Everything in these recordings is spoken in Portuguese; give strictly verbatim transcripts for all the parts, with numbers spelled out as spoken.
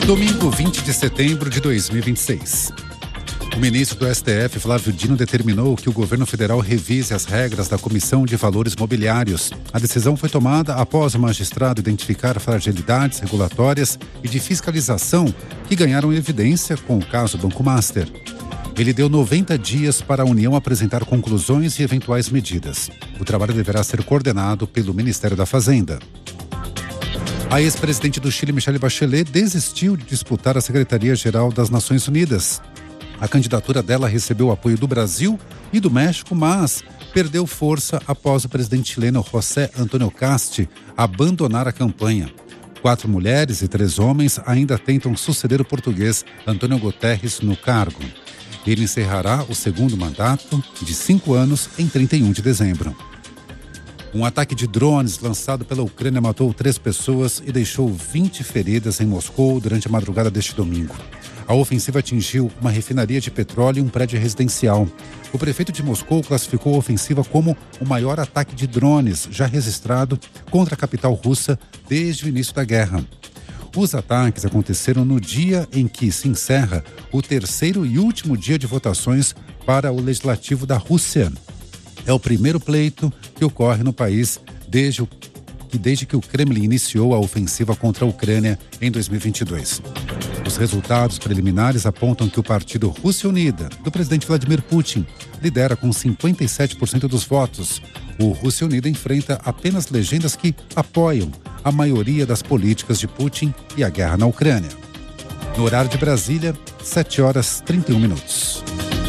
Domingo, vinte de setembro de dois mil e vinte e seis. O ministro do S T F, Flávio Dino, determinou que o governo federal revise as regras da Comissão de Valores Mobiliários. A decisão foi tomada após o magistrado identificar fragilidades regulatórias e de fiscalização que ganharam evidência com o caso Banco Master. Ele deu noventa dias para a União apresentar conclusões e eventuais medidas. O trabalho deverá ser coordenado pelo Ministério da Fazenda. A ex-presidente do Chile, Michelle Bachelet, desistiu de disputar a Secretaria-Geral das Nações Unidas. A candidatura dela recebeu apoio do Brasil e do México, mas perdeu força após o presidente chileno José Antônio Cast abandonar a campanha. Quatro mulheres e três homens ainda tentam suceder o português Antônio Guterres no cargo. Ele encerrará o segundo mandato de cinco anos em trinta e um de dezembro. Um ataque de drones lançado pela Ucrânia matou três pessoas e deixou vinte feridas em Moscou durante a madrugada deste domingo. A ofensiva atingiu uma refinaria de petróleo e um prédio residencial. O prefeito de Moscou classificou a ofensiva como o maior ataque de drones já registrado contra a capital russa desde o início da guerra. Os ataques aconteceram no dia em que se encerra o terceiro e último dia de votações para o Legislativo da Rússia. É o primeiro pleito que ocorre no país desde, o, desde que o Kremlin iniciou a ofensiva contra a Ucrânia em dois mil e vinte e dois. Os resultados preliminares apontam que o partido Rússia Unida, do presidente Vladimir Putin, lidera com cinquenta e sete por cento dos votos. O Rússia Unida enfrenta apenas legendas que apoiam a maioria das políticas de Putin e a guerra na Ucrânia. No horário de Brasília, sete horas e trinta e um minutos.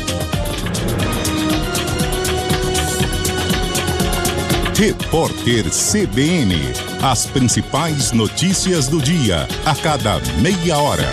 Repórter C B N. As principais notícias do dia, a cada meia hora.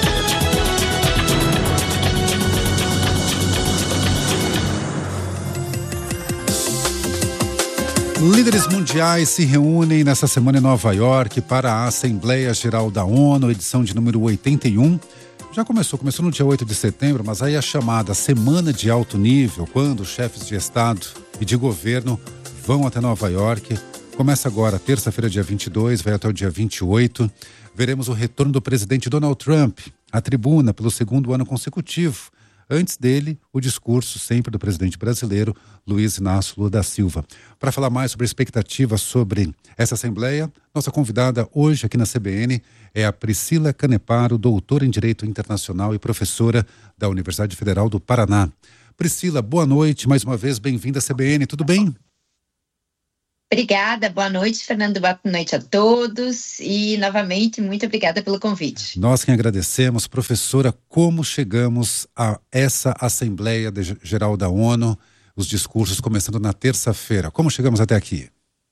Líderes mundiais se reúnem nessa semana em Nova York para a Assembleia Geral da ONU, edição de número oitenta e um. Já começou, começou no dia oito de setembro, mas aí a chamada Semana de Alto Nível, quando os chefes de Estado e de governo vão até Nova York. Começa agora, terça-feira, dia vinte e dois, vai até o dia vinte e oito. Veremos o retorno do presidente Donald Trump à tribuna pelo segundo ano consecutivo. Antes dele, o discurso sempre do presidente brasileiro, Luiz Inácio Lula da Silva. Para falar mais sobre a expectativa sobre essa Assembleia, nossa convidada hoje aqui na C B N é a Priscila Caneparo, doutora em Direito Internacional e professora da Universidade Federal do Paraná. Priscila, boa noite, mais uma vez, bem-vinda à C B N, tudo bem? Obrigada, boa noite, Fernando, boa noite a todos e, novamente, muito obrigada pelo convite. Nós que agradecemos. Professora, como chegamos a essa Assembleia Geral da ONU, os discursos começando na terça-feira, como chegamos até aqui?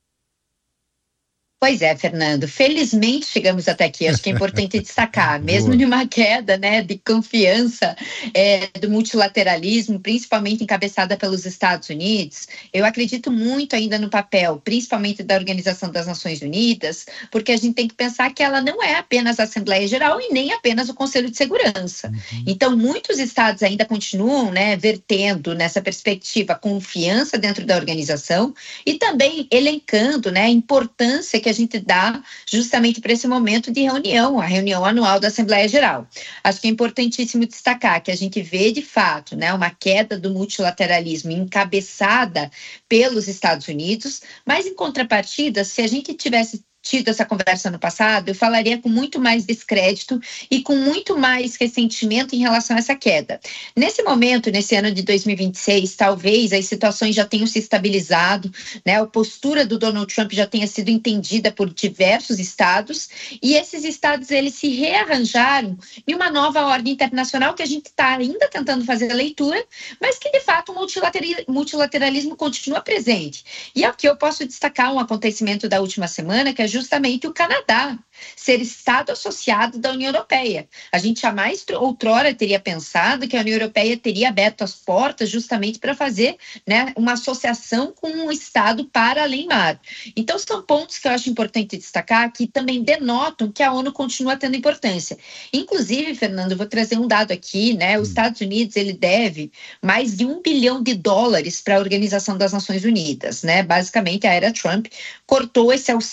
Pois é, Fernando, felizmente chegamos até aqui, acho que é importante destacar, mesmo de uma queda, né, de confiança é, do multilateralismo, principalmente encabeçada pelos Estados Unidos, eu acredito muito ainda no papel, principalmente da Organização das Nações Unidas, porque a gente tem que pensar que ela não é apenas a Assembleia Geral e nem apenas o Conselho de Segurança. Uhum. Então, muitos estados ainda continuam, né, vertendo nessa perspectiva confiança dentro da organização e também elencando, né, a importância que a gente dá justamente para esse momento de reunião, a reunião anual da Assembleia Geral. Acho que é importantíssimo destacar que a gente vê de fato, né, uma queda do multilateralismo encabeçada pelos Estados Unidos, mas em contrapartida, se a gente tivesse tido essa conversa no passado, eu falaria com muito mais descrédito e com muito mais ressentimento em relação a essa queda. Nesse momento, nesse ano de dois mil e vinte e seis, talvez as situações já tenham se estabilizado, né? A postura do Donald Trump já tenha sido entendida por diversos estados e esses estados, eles se rearranjaram em uma nova ordem internacional que a gente está ainda tentando fazer a leitura, mas que de fato o multilateralismo continua presente. E aqui eu posso destacar um acontecimento da última semana, que é justamente o Canadá ser Estado associado da União Europeia. A gente jamais outrora teria pensado que a União Europeia teria aberto as portas justamente para fazer, né, uma associação com um Estado para além-mar. Então, são pontos que eu acho importante destacar que também denotam que a ONU continua tendo importância. Inclusive, Fernando, eu vou trazer um dado aqui, né? Os Estados Unidos, ele deve mais de um bilhão de dólares para a Organização das Nações Unidas, né? Basicamente, a era Trump cortou esse auxílio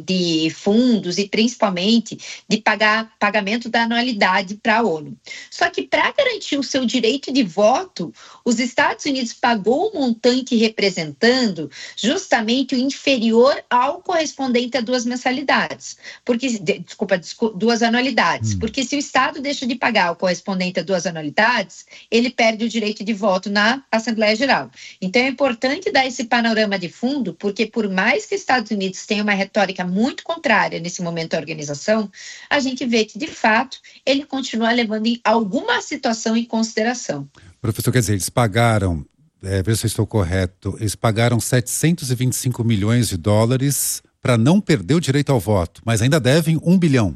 de fundos e principalmente de pagar pagamento da anualidade para a ONU. Só que para garantir o seu direito de voto, os Estados Unidos pagou um montante representando justamente o inferior ao correspondente a duas mensalidades, porque desculpa, desculpa duas anualidades, hum. porque se o Estado deixa de pagar o correspondente a duas anualidades, ele perde o direito de voto na Assembleia Geral. Então é importante dar esse panorama de fundo, porque por mais que os Estados Unidos tenham uma retórica muito contrária nesse momento à organização, a gente vê que de fato ele continua levando em alguma situação em consideração. Professor, quer dizer, eles pagaram, é, ver se eu estou correto, eles pagaram setecentos e vinte e cinco milhões de dólares para não perder o direito ao voto, mas ainda devem um bilhão.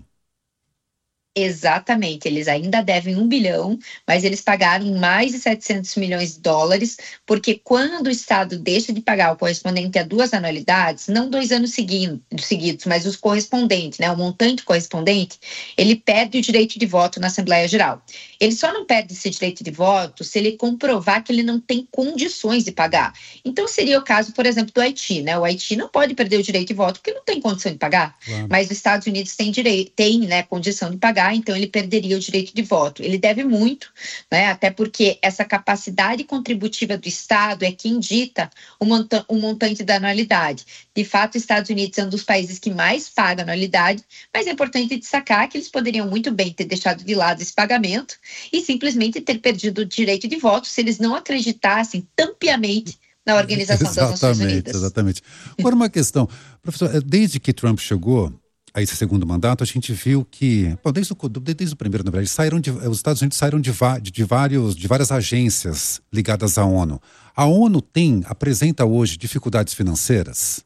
Exatamente, eles ainda devem um bilhão, mas eles pagaram mais de setecentos milhões de dólares, porque quando o Estado deixa de pagar o correspondente a duas anualidades, não dois anos seguindo, seguidos, mas os correspondentes, né, o montante correspondente, ele perde o direito de voto na Assembleia Geral. Ele só não perde esse direito de voto se ele comprovar que ele não tem condições de pagar. Então seria o caso, por exemplo, do Haiti, né? O Haiti não pode perder o direito de voto porque não tem condição de pagar, claro. Mas os Estados Unidos têm direito, tem, né, condição de pagar, então ele perderia o direito de voto. Ele deve muito, né, até porque essa capacidade contributiva do Estado é quem dita o, monta- o montante da anualidade. De fato, os Estados Unidos é um dos países que mais paga anualidade, mas é importante destacar que eles poderiam muito bem ter deixado de lado esse pagamento e simplesmente ter perdido o direito de voto se eles não acreditassem tão piamente na Organização das Nações Unidas. Exatamente. Agora uma questão, professor, desde que Trump chegou a esse segundo mandato, a gente viu que, bom, desde, o, desde o primeiro, na verdade, saíram de, os Estados Unidos saíram de, de, de, vários, de várias agências ligadas à ONU. A ONU tem, apresenta hoje dificuldades financeiras?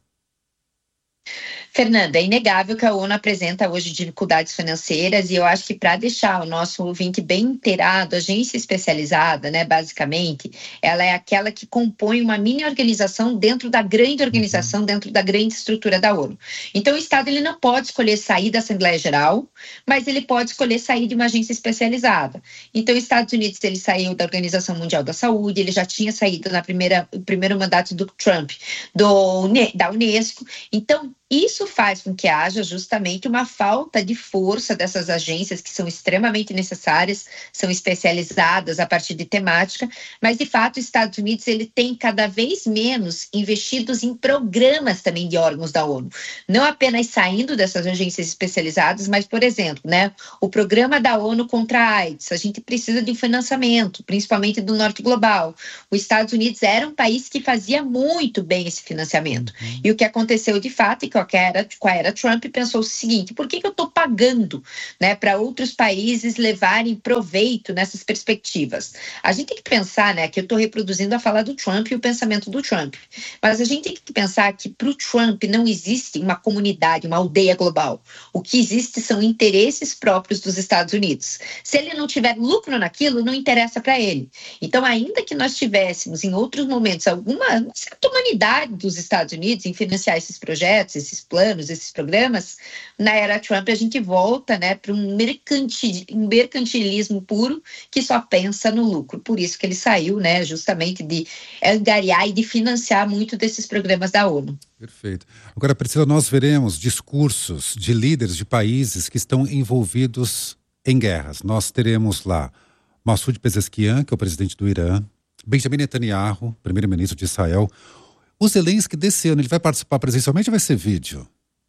Fernanda, é inegável que a ONU apresenta hoje dificuldades financeiras e eu acho que para deixar o nosso ouvinte bem inteirado, a agência especializada, né, basicamente, ela é aquela que compõe uma mini organização dentro da grande organização, dentro da grande estrutura da ONU. Então o Estado ele não pode escolher sair da Assembleia Geral, mas ele pode escolher sair de uma agência especializada. Então os Estados Unidos ele saiu da Organização Mundial da Saúde, ele já tinha saído na primeira, no primeiro mandato do Trump, do, da Unesco. Então isso faz com que haja justamente uma falta de força dessas agências que são extremamente necessárias, são especializadas a partir de temática, mas de fato os Estados Unidos ele tem cada vez menos investidos em programas também de órgãos da ONU, não apenas saindo dessas agências especializadas, mas por exemplo, né, o programa da ONU contra a AIDS, a gente precisa de um financiamento, principalmente do Norte Global. Os Estados Unidos era um país que fazia muito bem esse financiamento, uhum. E o que aconteceu de fato é que com a era, com a era Trump pensou o seguinte, por que, que eu estou pagando, né, para outros países levarem proveito nessas perspectivas? A gente tem que pensar, né, que eu estou reproduzindo a fala do Trump e o pensamento do Trump, mas a gente tem que pensar que para o Trump não existe uma comunidade, uma aldeia global. O que existe são interesses próprios dos Estados Unidos. Se ele não tiver lucro naquilo, não interessa para ele. Então, ainda que nós tivéssemos em outros momentos alguma certa humanidade dos Estados Unidos em financiar esses projetos, esses planos, esses programas, na era Trump a gente volta, né, para um, mercantil, um mercantilismo puro que só pensa no lucro. Por isso que ele saiu, né, justamente de angariar e de financiar muito desses programas da ONU. Perfeito. Agora, Priscila, nós veremos discursos de líderes de países que estão envolvidos em guerras. Nós teremos lá Massoud Pezeshkian, que é o presidente do Irã, Benjamin Netanyahu, primeiro-ministro de Israel. O Zelensky desse ano, ele vai participar presencialmente ou vai ser vídeo?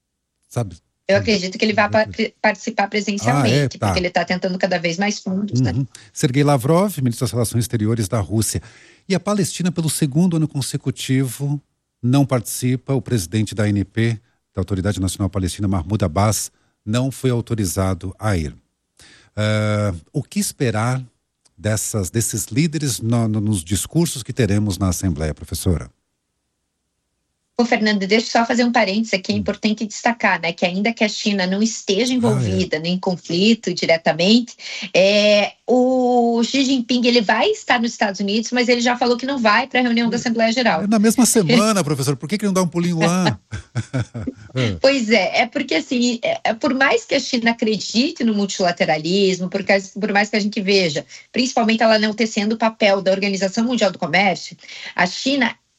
Sabe? Eu acredito que ele vai pa- participar presencialmente, ah, é? Tá. Porque ele está tentando cada vez mais fundos, uhum. né? Sergei Lavrov, ministro das Relações Exteriores da Rússia. E a Palestina, pelo segundo ano consecutivo, não participa. O presidente da A N P, da Autoridade Nacional Palestina, Mahmoud Abbas, não foi autorizado a ir. Uh, o que esperar dessas, desses líderes no, no, nos discursos que teremos na Assembleia, professora? Ô, Fernando, deixa eu só fazer um parênteses aqui, é importante destacar, né, que ainda que a China não esteja envolvida ah, é. em conflito diretamente, é, o Xi Jinping ele vai estar nos Estados Unidos, mas ele já falou que não vai para a reunião da Assembleia Geral. É na mesma semana, professor, por que, que não dá um pulinho lá? Pois é, é porque assim, é, por mais que a China acredite no multilateralismo, por, por mais que a gente veja, principalmente ela não tecendo o papel da Organização Mundial do Comércio, a China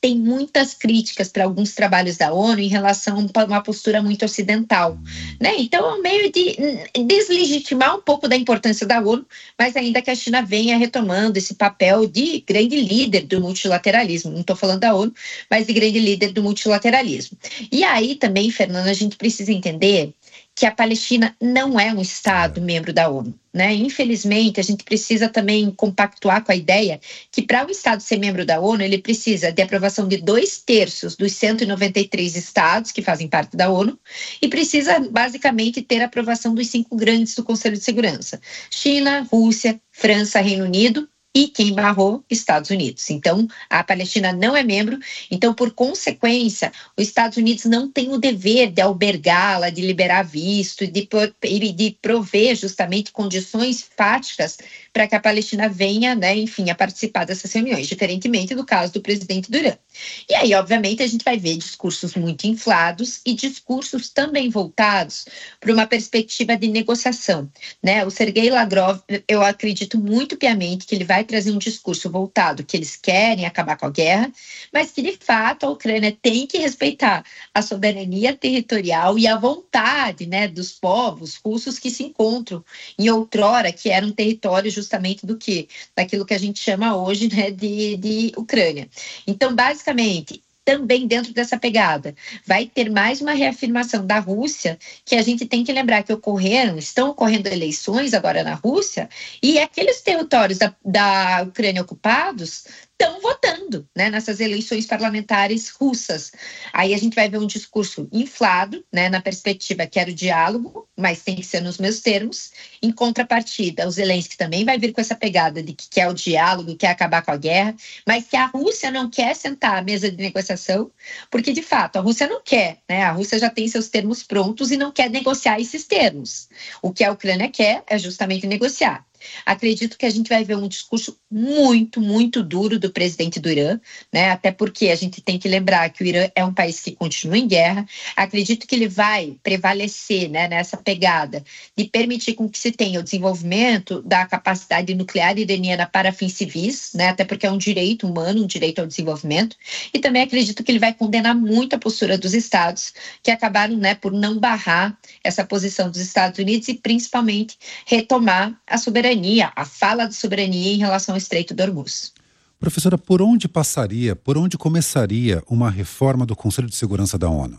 tem muitas críticas para alguns trabalhos da ONU em relação a uma postura muito ocidental, né? Então é um meio de deslegitimar um pouco da importância da ONU, mas ainda que a China venha retomando esse papel de grande líder do multilateralismo, não estou falando da ONU, mas de grande líder do multilateralismo. E aí também, Fernanda, a gente precisa entender que a Palestina não é um Estado membro da ONU, né? Infelizmente, a gente precisa também compactuar com a ideia que para o Estado ser membro da ONU, ele precisa de aprovação de dois terços dos cento e noventa e três Estados que fazem parte da ONU e precisa, basicamente, ter a aprovação dos cinco grandes do Conselho de Segurança: China, Rússia, França, Reino Unido e quem barrou, Estados Unidos. Então, a Palestina não é membro, então, por consequência, os Estados Unidos não têm o dever de albergá-la, de liberar visto, de, de prover justamente condições fáticas para que a Palestina venha, né, enfim, a participar dessas reuniões, diferentemente do caso do presidente do Irã. E aí, obviamente, a gente vai ver discursos muito inflados e discursos também voltados para uma perspectiva de negociação, né? O Sergei Lavrov, eu acredito muito piamente que ele vai trazer um discurso voltado que eles querem acabar com a guerra, mas que, de fato, a Ucrânia tem que respeitar a soberania territorial e a vontade, né, dos povos russos que se encontram em outrora, que era um território justamente do que? Daquilo que a gente chama hoje, né, de, de Ucrânia. Então, basicamente, também dentro dessa pegada, vai ter mais uma reafirmação da Rússia, que a gente tem que lembrar que ocorreram, estão ocorrendo eleições agora na Rússia, e aqueles territórios da, da Ucrânia ocupados estão votando, né, nessas eleições parlamentares russas. Aí a gente vai ver um discurso inflado, né, na perspectiva que era o diálogo, mas tem que ser nos meus termos. Em contrapartida, o Zelensky também vai vir com essa pegada de que quer o diálogo, quer acabar com a guerra, mas que a Rússia não quer sentar à mesa de negociação, porque, de fato, a Rússia não quer, né? A Rússia já tem seus termos prontos e não quer negociar esses termos. O que a Ucrânia quer é justamente negociar. Acredito que a gente vai ver um discurso muito, muito duro do presidente do Irã, né? Até porque a gente tem que lembrar que o Irã é um país que continua em guerra. Acredito que ele vai prevalecer, né, nessa pegada de permitir com que se tenha o desenvolvimento da capacidade nuclear iraniana para fins civis, né? Até porque é um direito humano, um direito ao desenvolvimento. E também acredito que ele vai condenar muito a postura dos Estados, que acabaram, né, por não barrar essa posição dos Estados Unidos e principalmente retomar a soberania, a fala de soberania em relação ao Estreito de Hormuz. Professora, por onde passaria, por onde começaria uma reforma do Conselho de Segurança da ONU?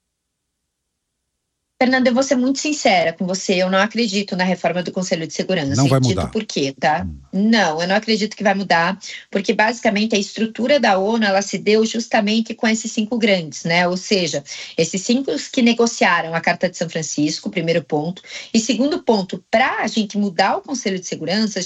Fernanda, eu vou ser muito sincera com você, eu não acredito na reforma do Conselho de Segurança. Não vai mudar. Por quê, tá? Hum. Não, eu não acredito que vai mudar, porque basicamente a estrutura da ONU, ela se deu justamente com esses cinco grandes, né? Ou seja, esses cinco que negociaram a Carta de São Francisco, primeiro ponto. E segundo ponto, para a gente mudar o Conselho de Segurança,